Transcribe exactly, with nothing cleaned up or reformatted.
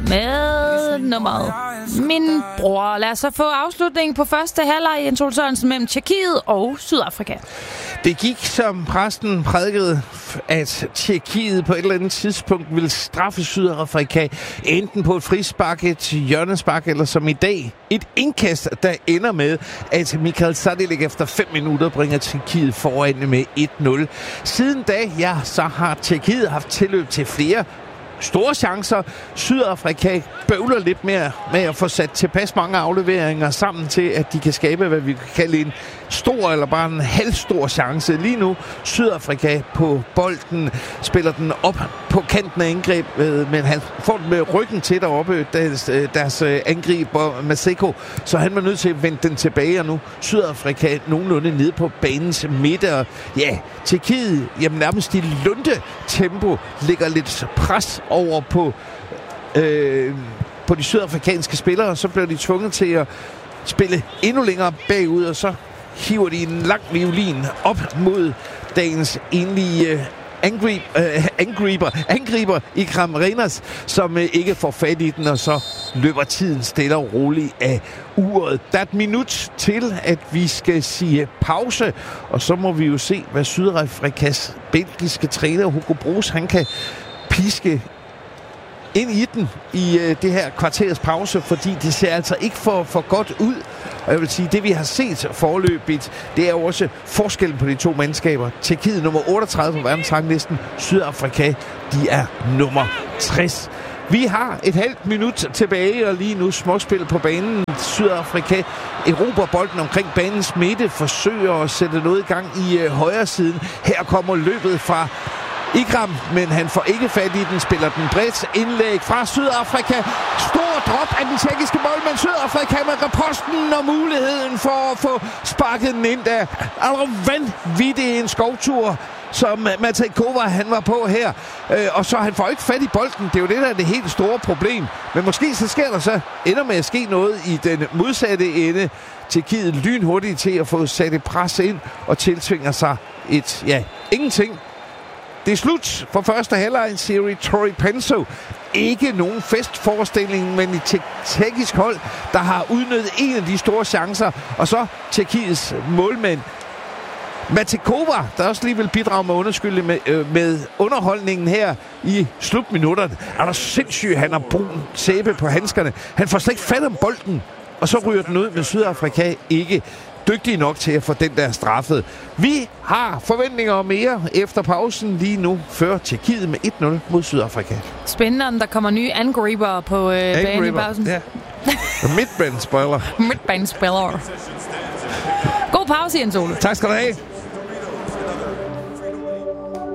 med nummeret Min Bror. Lad os så få afslutningen på første halvleg i Jens Ole Sørensen mellem Tjekkiet og Sydafrika. Det gik, som præsten prædikede, at Tjekkiet på et eller andet tidspunkt ville straffe Sydafrika, enten på et frispark, et hjørnespark, eller som i dag, et indkast, der ender med, at Mikael Sadilek efter fem minutter bringer Tjekkiet foran med et nul. Siden da, ja, så har Tjekkiet haft tilløb til flere store chancer. Sydafrika bøvler lidt mere med at få sat tilpas mange afleveringer sammen til, at de kan skabe, hvad vi kan kalde en stor eller bare en halvstor chance. Lige nu Sydafrika på bolden, spiller den op på kanten af angrebet, men han får den med ryggen til deroppe, deres, deres angriber Maseko, så han var nødt til at vende den tilbage, og nu Sydafrika nogenlunde nede på banens midte. Og ja, Tjekkiet, jamen nærmest i lunde tempo, ligger lidt pres over på øh, på de sydafrikanske spillere, så bliver de tvunget til at spille endnu længere bagud, og så hiver de en lang violin op mod dagens enlige øh, angrib, øh, angriber, angriber i Ikram Reyners, som øh, ikke får fat i den, og så løber tiden stille og roligt af uret. Der er et minut til, at vi skal sige pause, og så må vi jo se, hvad Sydafrikas belgiske træner Hugo Broos, han kan piske ind i den i øh, det her kvarters pause, fordi det ser altså ikke for, for godt ud. Og jeg vil sige, det vi har set forløbigt, det er jo også forskellen på de to mandskaber. Tjekkiet nummer otteogtredive på verdensranglisten, Sydafrika, de er nummer tres. Vi har et halvt minut tilbage, og lige nu småspil på banen. Sydafrika erobrer bolden omkring banens midte, forsøger at sætte noget i gang i øh, højre siden. Her kommer løbet fra Ikram, men han får ikke fat i den, spiller den bredt. Indlæg fra Sydafrika. Stor drop af den tjekkiske målmand. Sydafrika med reposten og muligheden for at få sparket den ind der. Altså vanvittig en skovtur, som Matej Kova, han var på her. Øh, og så han får ikke fat i bolden. Det er jo det, der er det helt store problem. Men måske så sker der så ender med at ske noget i den modsatte ende. Tjekkiet lynhurtigt til at få sat et pres ind og tiltvinger sig et, ja, ingenting. Det er slut for første halvleg, Siri Tori Penso. Ikke nogen festforestilling, men et tjekkisk hold, der har udnyttet en af de store chancer. Og så Tjekkiets målmand Matej Kova, der også lige vil bidrage med underskylde med, øh, med underholdningen her i slutminutterne. Er der sindssygt, han har brun sæbe på handskerne. Han får slet ikke fat om bolden, og så ryger den ud, med Sydafrika ikke dygtige nok til at få den der straffet. Vi har forventninger om mere efter pausen. Lige nu fører Tjekkiet med et nul mod Sydafrika. Spændende, om der kommer nye angriber på øh, banen i pausen. Ja. Midtbanespiller. Midtbanespiller. God pause, Jens Ole. Tak skal du have.